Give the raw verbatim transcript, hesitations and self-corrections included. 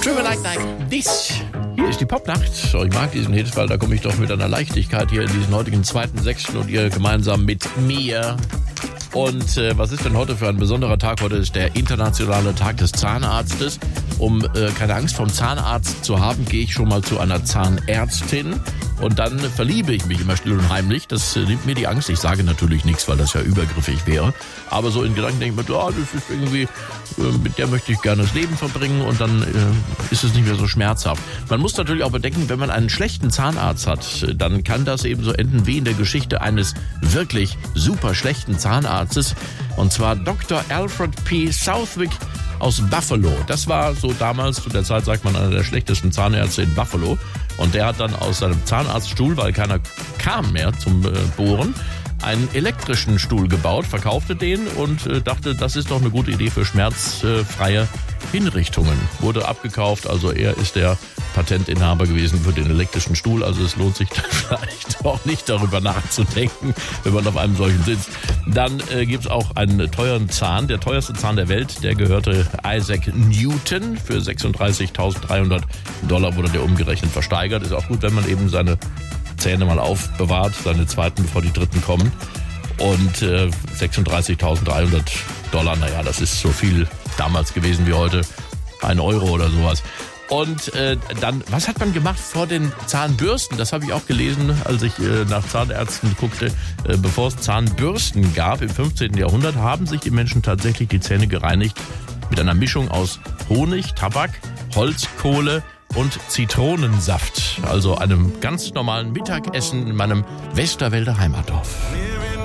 True Like Like This. Hier ist die Popnacht. Oh, ich mag diesen Hit, weil da komme ich doch mit einer Leichtigkeit hier in diesen heutigen zweiten Sechsten und ihr gemeinsam mit mir. Und äh, was ist denn heute für ein besonderer Tag? Heute ist der internationale Tag des Zahnarztes. Um äh, keine Angst vom Zahnarzt zu haben, gehe ich schon mal zu einer Zahnärztin. Und dann verliebe ich mich immer still und heimlich. Das äh, nimmt mir die Angst. Ich sage natürlich nichts, weil das ja übergriffig wäre. Aber so in Gedanken denke ich mir, oh, das ist irgendwie, äh, mit der möchte ich gerne das Leben verbringen. Und dann äh, ist es nicht mehr so schmerzhaft. Man muss natürlich auch bedenken, wenn man einen schlechten Zahnarzt hat, äh, dann kann das eben so enden wie in der Geschichte eines wirklich super schlechten Zahnarztes. Und zwar Doktor Alfred P. Southwick aus Buffalo. Das war so damals, zu der Zeit sagt man, einer der schlechtesten Zahnärzte in Buffalo. Und der hat dann aus seinem Zahnarztstuhl, weil keiner kam mehr zum äh, Bohren, einen elektrischen Stuhl gebaut, verkaufte den und äh, dachte, das ist doch eine gute Idee für schmerzfreie Hinrichtungen. Wurde abgekauft, also er ist der Patentinhaber gewesen für den elektrischen Stuhl. Also es lohnt sich dann vielleicht auch nicht darüber nachzudenken, wenn man auf einem solchen sitzt. Dann äh, gibt es auch einen teuren Zahn. Der teuerste Zahn der Welt, der gehörte Isaac Newton. Für sechsunddreißigtausenddreihundert Dollar wurde der umgerechnet versteigert. Ist auch gut, wenn man eben seine Zähne mal aufbewahrt, seine zweiten, bevor die dritten kommen. Und äh, sechsunddreißigtausenddreihundert Dollar, naja, das ist so viel damals gewesen wie heute. Ein Euro oder sowas. Und äh, dann, was hat man gemacht vor den Zahnbürsten? Das habe ich auch gelesen, als ich äh, nach Zahnärzten guckte. Äh, bevor es Zahnbürsten gab im fünfzehnten Jahrhundert, haben sich die Menschen tatsächlich die Zähne gereinigt mit einer Mischung aus Honig, Tabak, Holzkohle und Zitronensaft. Also einem ganz normalen Mittagessen in meinem Westerwälder Heimatdorf.